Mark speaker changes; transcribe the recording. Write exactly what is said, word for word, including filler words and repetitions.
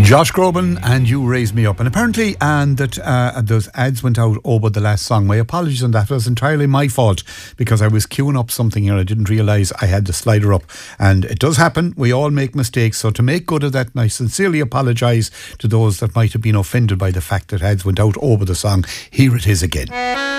Speaker 1: Josh Groban and You Raise Me Up. And apparently, and that uh, those ads went out over the last song. My apologies on that. It was entirely my fault because I was queuing up something here. I didn't realise I had the slider up. And it does happen. We all make mistakes. So to make good of that, and I sincerely apologise to those that might have been offended by the fact that ads went out over the song. Here it is again.